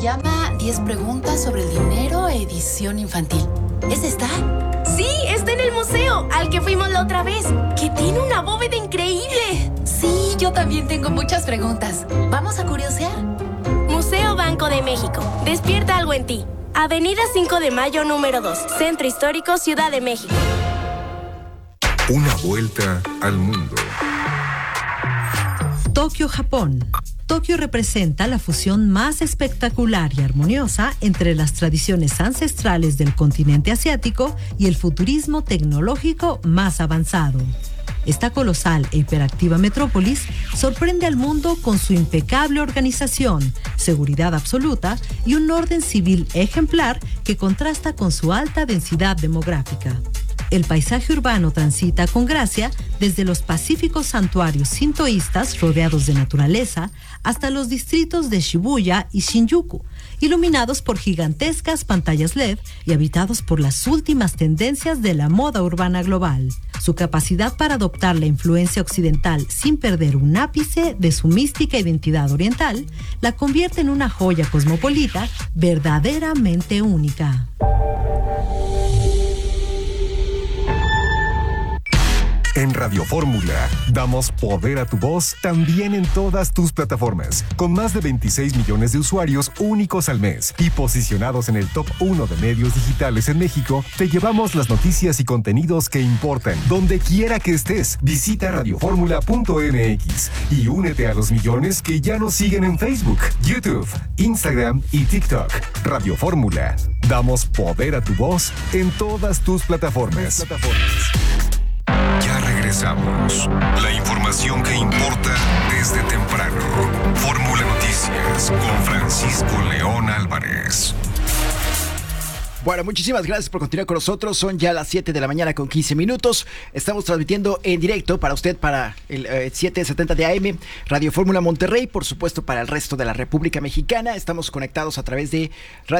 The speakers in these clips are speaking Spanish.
llama 10 preguntas sobre el dinero, edición infantil. ¿Es esta? Sí, está en el museo, al que fuimos la otra vez, que tiene una bóveda increíble. Sí, yo también tengo muchas preguntas. ¿Vamos a curiosear? Museo Banco de México. Despierta algo en ti. Avenida 5 de Mayo, número 2. Centro Histórico, Ciudad de México. Una vuelta al mundo. Tokio, Japón. Tokio representa la fusión más espectacular y armoniosa entre las tradiciones ancestrales del continente asiático y el futurismo tecnológico más avanzado. Esta colosal e hiperactiva metrópolis sorprende al mundo con su impecable organización, seguridad absoluta y un orden civil ejemplar que contrasta con su alta densidad demográfica. El paisaje urbano transita con gracia desde los pacíficos santuarios sintoístas rodeados de naturaleza hasta los distritos de Shibuya y Shinjuku, iluminados por gigantescas pantallas LED y habitados por las últimas tendencias de la moda urbana global. Su capacidad para adoptar la influencia occidental sin perder un ápice de su mística identidad oriental la convierte en una joya cosmopolita verdaderamente única. En Radio Fórmula, damos poder a tu voz también en todas tus plataformas, con más de 26 millones de usuarios únicos al mes y posicionados en el top 1 de medios digitales en México. Te llevamos las noticias y contenidos que importan, donde quiera que estés. Visita radioformula.mx y únete a los millones que ya nos siguen en Facebook, YouTube, Instagram y TikTok. Radio Fórmula, damos poder a tu voz en todas tus plataformas. Ya regresamos. La información que importa desde temprano. Fórmula Noticias con Francisco León Álvarez. Bueno, muchísimas gracias por continuar con nosotros. Son ya las 7 de la mañana con 15 minutos. Estamos transmitiendo en directo para usted, para el 770 de AM, Radio Fórmula Monterrey, por supuesto para el resto de la República Mexicana. Estamos conectados a través de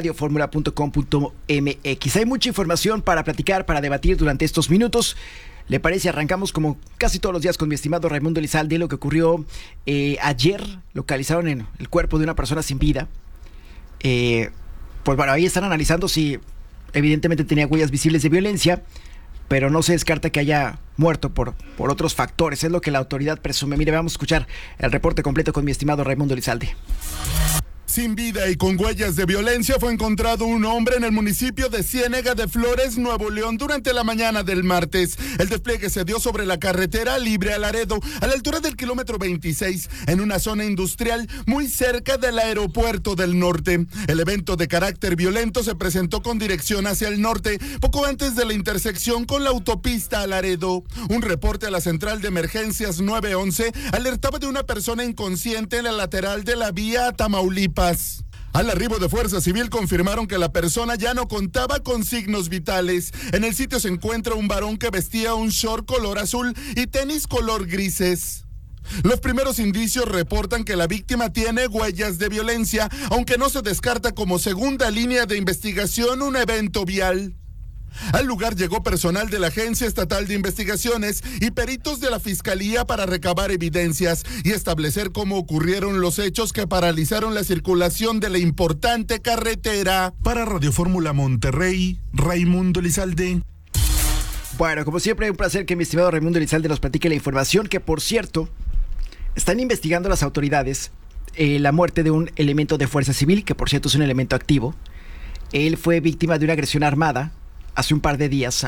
radioformula.com.mx. Hay mucha información para platicar, para debatir durante estos minutos. ¿Le parece? Arrancamos como casi todos los días con mi estimado Raimundo Elizalde. Lo que ocurrió ayer, localizaron en el cuerpo de una persona sin vida. Pues bueno, ahí están analizando si evidentemente tenía huellas visibles de violencia, pero no se descarta que haya muerto por otros factores. Es lo que la autoridad presume. Mire, vamos a escuchar el reporte completo con mi estimado Raimundo Elizalde. Sin vida y con huellas de violencia fue encontrado un hombre en el municipio de Ciénega de Flores, Nuevo León, durante la mañana del martes. El despliegue se dio sobre la carretera Libre a Laredo, a la altura del kilómetro 26, en una zona industrial muy cerca del aeropuerto del norte. El evento de carácter violento se presentó con dirección hacia el norte, poco antes de la intersección con la autopista a Laredo. Un reporte a la central de emergencias 911 alertaba de una persona inconsciente en la lateral de la vía a Tamaulipas. Al arribo de Fuerza Civil confirmaron que la persona ya no contaba con signos vitales. En el sitio se encuentra un varón que vestía un short color azul y tenis color grises. Los primeros indicios reportan que la víctima tiene huellas de violencia, aunque no se descarta como segunda línea de investigación un evento vial. Al lugar llegó personal de la Agencia Estatal de Investigaciones y peritos de la Fiscalía para recabar evidencias y establecer cómo ocurrieron los hechos que paralizaron la circulación de la importante carretera. Para Radio Fórmula Monterrey, Raimundo Elizalde. Bueno, como siempre, un placer que mi estimado Raimundo Elizalde nos platique la información, que por cierto, están investigando las autoridades la muerte de un elemento de Fuerza Civil, que por cierto es un elemento activo. Él fue víctima de una agresión armada hace un par de días,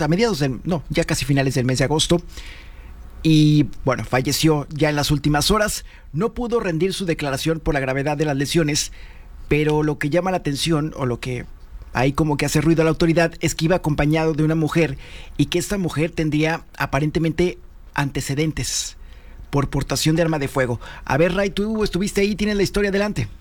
ya casi finales del mes de agosto, y bueno, falleció ya en las últimas horas. No pudo rendir su declaración por la gravedad de las lesiones, pero lo que llama la atención, o lo que ahí como que hace ruido a la autoridad, es que iba acompañado de una mujer, y que esta mujer tendría aparentemente antecedentes por portación de arma de fuego. A ver, Ray, tú estuviste ahí, tienes la historia, adelante.